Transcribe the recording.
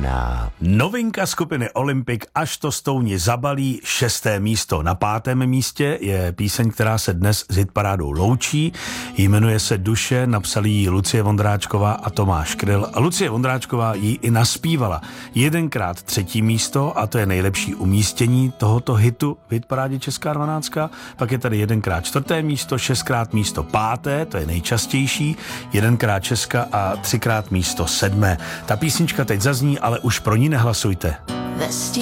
Vlna. Novinka skupiny Olympic Až to stouni zabalí, 6. místo. Na 5. místě je píseň, která se dnes s hitparádou loučí. Jmenuje se Duše, napsali ji Lucie Vondráčková a Tomáš Kryl. A Lucie Vondráčková ji i naspívala. 1krát 3. místo a to je nejlepší umístění tohoto hitu v hitparádě Česká 12. Pak je tady 1krát 4. místo, 6krát místo 5. to je nejčastější, 1krát 6 a 3krát místo 7. Ta písnička teď zazní, ale už pro ní nehlasujte.